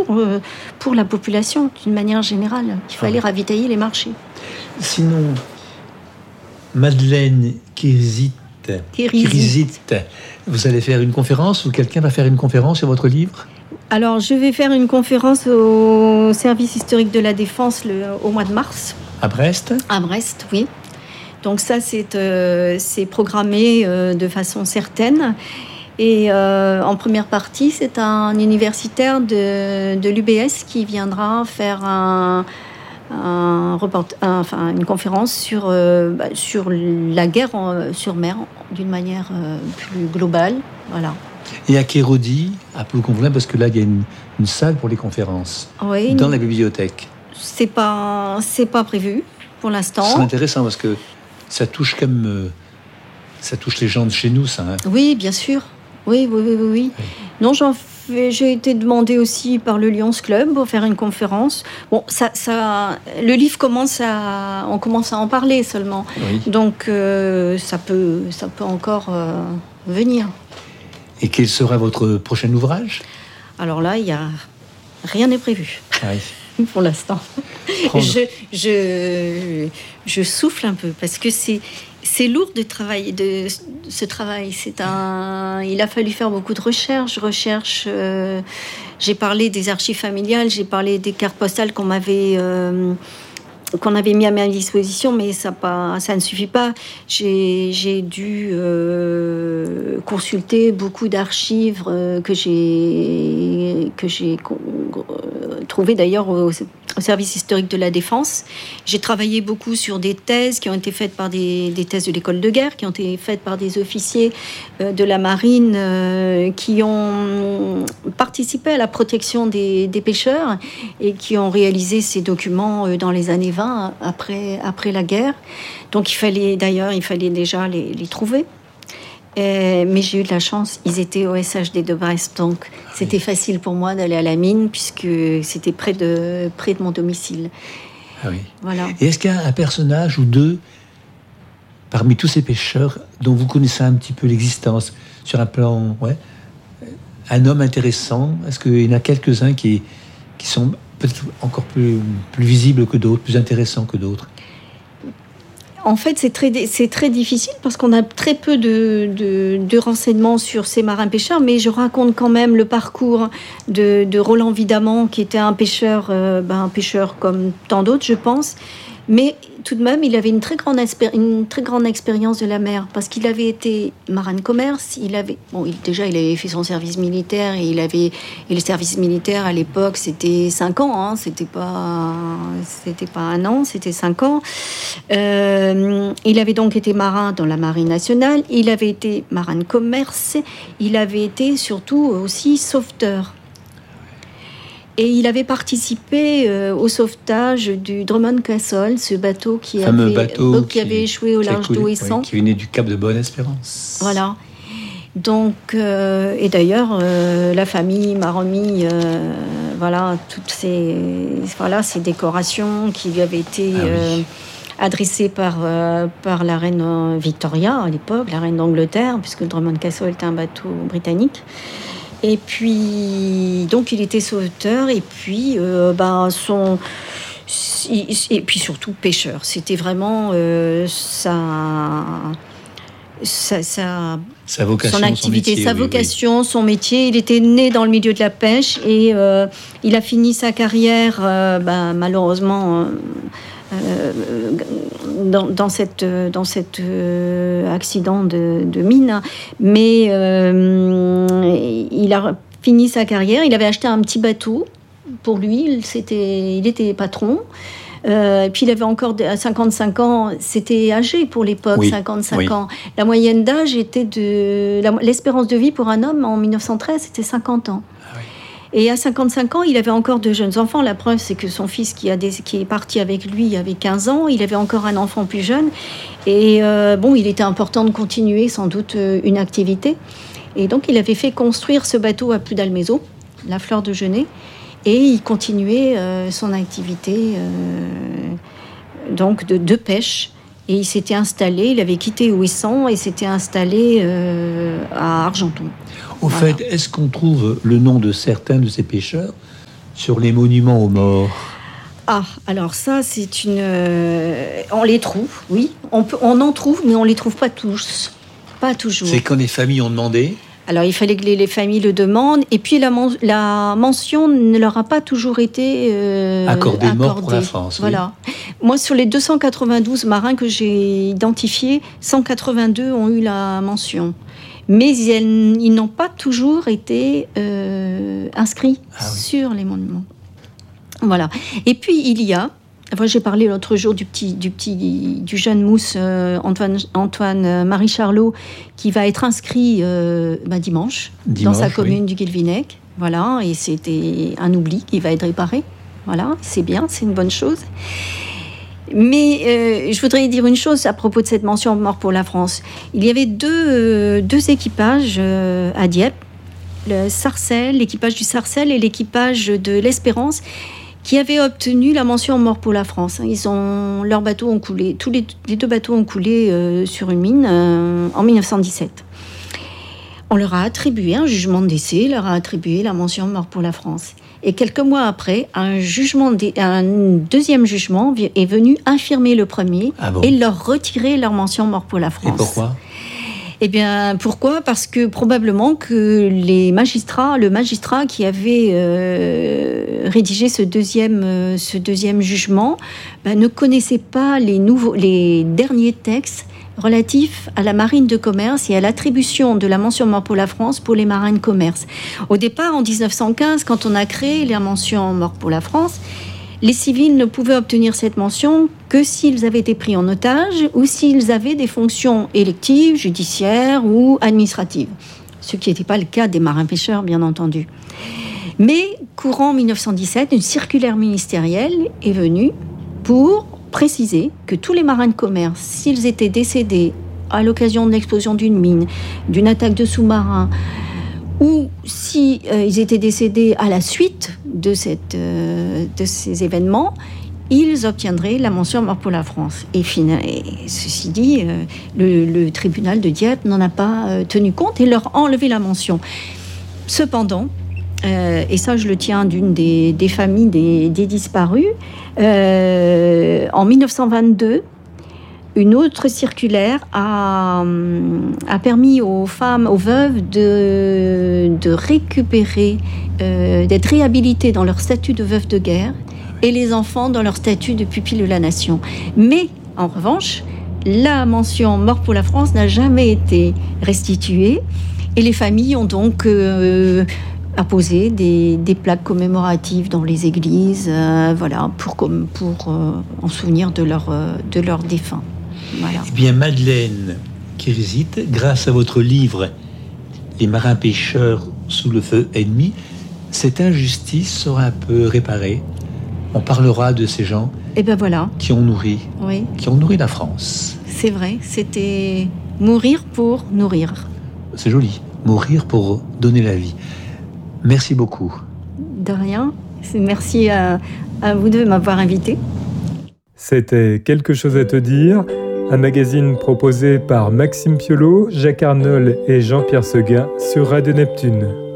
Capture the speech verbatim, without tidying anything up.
euh, pour la population d'une manière générale. Il fallait ah. ravitailler les marchés. Sinon, Madeleine Kérizit, Kérizit, vous allez faire une conférence ou quelqu'un va faire une conférence sur votre livre ? Alors, je vais faire une conférence au service historique de la Défense le, au mois de mars. À Brest ? À Brest, oui. Donc ça, c'est, euh, c'est programmé euh, de façon certaine. Et euh, en première partie, c'est un universitaire de, de l'U B S qui viendra faire un, un report, un, enfin, une conférence sur, euh, bah, sur la guerre en, sur mer d'une manière euh, plus globale. Voilà. Et à Kérodi, à Plouconvelin, parce que là, il y a une, une salle pour les conférences oui, dans la bibliothèque. C'est pas, c'est pas prévu pour l'instant. C'est intéressant parce que ça touche comme euh, ça touche les gens de chez nous, ça. Hein. Oui, bien sûr. Oui, oui, oui, oui. oui. Non, j'en fais, j'ai été demandée aussi par le Lions Club pour faire une conférence. Bon, ça, ça, le livre commence à, on commence à en parler seulement. Oui. Donc, euh, ça peut, ça peut encore euh, venir. Et quel sera votre prochain ouvrage ? Alors là, il y a rien n'est prévu. Ah oui. Pour l'instant. Prendre. Je, je, je souffle un peu parce que c'est, c'est lourd de travailler de ce travail. C'est un, il a fallu faire beaucoup de recherches. Recherche, euh, j'ai parlé des archives familiales, j'ai parlé des cartes postales qu'on m'avait, euh, qu'on avait mis à ma disposition, mais ça, pas, ça ne suffit pas. J'ai, j'ai dû euh, consulter beaucoup d'archives euh, que j'ai, que j'ai euh, trouvées d'ailleurs au, au service historique de la Défense. J'ai travaillé beaucoup sur des thèses qui ont été faites par des, des thèses de l'école de guerre, qui ont été faites par des officiers euh, de la marine euh, qui ont participé à la protection des, des pêcheurs et qui ont réalisé ces documents euh, dans les années vingt, après, après la guerre. Donc il fallait, d'ailleurs, il fallait déjà les, les trouver. Et, mais j'ai eu de la chance, ils étaient au S H D de Brest, donc ah oui. C'était facile pour moi d'aller à la mine puisque c'était près de, près de mon domicile. Ah oui. Voilà. Et est-ce qu'il y a un personnage ou deux parmi tous ces pêcheurs dont vous connaissez un petit peu l'existence sur un plan, ouais, un homme intéressant? Est-ce qu'il y en a quelques-uns qui, qui sont peut-être encore plus, plus visibles que d'autres, plus intéressants que d'autres? En fait, c'est très, c'est très difficile parce qu'on a très peu de, de, de renseignements sur ces marins-pêcheurs, mais je raconte quand même le parcours de, de Roland Vidamant, qui était un pêcheur, euh, ben, un pêcheur comme tant d'autres, je pense. Mais tout de même, il avait une très grande, expéri- une très grande expérience de la mer, parce qu'il avait été marin de commerce. Il avait, bon, il, déjà, il avait fait son service militaire, et, il avait, et le service militaire, à l'époque, c'était cinq ans. Hein, c'était pas, c'était pas un an, c'était cinq ans. Euh, il avait donc été marin dans la Marine nationale. Il avait été marin de commerce. Il avait été surtout aussi sauveteur. Et il avait participé euh, au sauvetage du Drummond Castle, ce bateau qui, avait, bateau qui, qui avait échoué au large d'Ouessant. Oui, qui venait du Cap de Bonne-Espérance. Voilà. Donc, euh, et d'ailleurs, euh, la famille m'a remis euh, voilà, toutes ces, voilà, ces décorations qui lui avaient été ah, oui. euh, adressées par, euh, par la reine Victoria à l'époque, la reine d'Angleterre, puisque le Drummond Castle était un bateau britannique. Et puis, donc, il était sauveteur, et puis, euh, ben, son, et puis surtout pêcheur. C'était vraiment euh, sa, sa, sa, sa vocation, son activité, son métier, sa oui, vocation, oui. son métier. Il était né dans le milieu de la pêche, et euh, il a fini sa carrière, euh, ben, malheureusement. Euh, Euh, dans, dans cette dans cet euh, accident de, de mine, mais euh, il a fini sa carrière. Il avait acheté un petit bateau pour lui. C'était, il était patron. Euh, et puis il avait encore à cinquante-cinq ans. C'était âgé pour l'époque, oui, cinquante-cinq oui. ans. La moyenne d'âge était de la, l'espérance de vie pour un homme en mille neuf cent treize, c'était cinquante ans. Et à cinquante-cinq ans, il avait encore de jeunes enfants. La preuve, c'est que son fils qui, a des, qui est parti avec lui avait quinze ans. Il avait encore un enfant plus jeune. Et euh, bon, il était important de continuer sans doute euh, une activité. Et donc, il avait fait construire ce bateau à Ploudalmézeau, la Fleur de Genêt. Et il continuait euh, son activité euh, donc de, de pêche. Et il s'était installé, il avait quitté Ouessant et s'était installé euh, à Argenton. Au voilà. fait, est-ce qu'on trouve le nom de certains de ces pêcheurs sur les monuments aux morts. Ah, alors ça, c'est une... Euh, on les trouve, oui. On, peut, on en trouve, mais on ne les trouve pas tous. Pas toujours. C'est quand les familles ont demandé ? Alors, il fallait que les, les familles le demandent. Et puis, la, men- la mention ne leur a pas toujours été euh, accordée. accordée. Mort pour la France. Voilà. Oui. Moi, sur les deux cent quatre-vingt-douze marins que j'ai identifiés, cent quatre-vingt-deux ont eu la mention. Mais ils, ils n'ont pas toujours été euh, inscrits ah, oui. sur les monuments. Voilà. Et puis, il y a... Enfin, j'ai parlé l'autre jour du petit, du petit, du jeune mousse euh, Antoine, Antoine euh, Marie Charlot, qui va être inscrit euh, bah, dimanche, dimanche dans sa commune oui. du Guilvinec. Voilà, et c'était un oubli qui va être réparé. Voilà, c'est bien, c'est une bonne chose. Mais euh, je voudrais dire une chose à propos de cette mention mort pour la France. Il y avait deux, euh, deux équipages euh, à Dieppe, le Sarcelles, l'équipage du Sarcelles et l'équipage de l'Espérance, qui avaient obtenu la mention mort pour la France. Ils ont, leurs bateaux ont coulé, tous les, les deux bateaux ont coulé euh, sur une mine euh, en dix-neuf cent dix-sept. On leur a attribué un jugement de décès, leur a attribué la mention mort pour la France. Et quelques mois après, un, jugement de, un deuxième jugement est venu infirmer le premier ah bon. et leur retirer leur mention mort pour la France. Et pourquoi ? Eh bien, pourquoi ? Parce que probablement que les magistrats, le magistrat qui avait euh, rédigé ce deuxième, euh, ce deuxième jugement, ben, ne connaissait pas les, nouveaux, les derniers textes relatifs à la marine de commerce et à l'attribution de la mention mort pour la France pour les marins de commerce. Au départ, en dix-neuf cent quinze, quand on a créé la mention mort pour la France, les civils ne pouvaient obtenir cette mention que s'ils avaient été pris en otage ou s'ils avaient des fonctions électives, judiciaires ou administratives. Ce qui n'était pas le cas des marins-pêcheurs, bien entendu. Mais, courant dix-neuf cent dix-sept, une circulaire ministérielle est venue pour préciser que tous les marins de commerce, s'ils étaient décédés à l'occasion de l'explosion d'une mine, d'une attaque de sous-marins, ou si euh, ils étaient décédés à la suite de, cette, euh, de ces événements, ils obtiendraient la mention mort pour la France. Et, fina- et ceci dit, euh, le, le tribunal de Dieppe n'en a pas euh, tenu compte et leur a enlevé la mention. Cependant, euh, et ça je le tiens d'une des, des familles des, des disparus, euh, en dix-neuf cent vingt-deux, une autre circulaire a, a permis aux femmes, aux veuves de, de récupérer, euh, d'être réhabilitées dans leur statut de veuve de guerre et les enfants dans leur statut de pupille de la nation. Mais, en revanche, la mention mort pour la France n'a jamais été restituée et les familles ont donc euh, apposé des, des plaques commémoratives dans les églises, euh, voilà, pour, pour euh, en souvenir de leurs de leurs défunts. Voilà. Eh bien, Madeleine Kirzit, grâce à votre livre « Les marins pêcheurs sous le feu ennemi », cette injustice sera un peu réparée. On parlera de ces gens et ben voilà. qui ont nourri, oui. qui ont nourri la France. C'est vrai, c'était mourir pour nourrir. C'est joli, mourir pour donner la vie. Merci beaucoup. De rien. Merci à, à vous deux de m'avoir invité. C'était Quelque chose à te dire, un magazine proposé par Maxime Piolo, Jacques Arnold et Jean-Pierre Seguin sur Radio Neptune.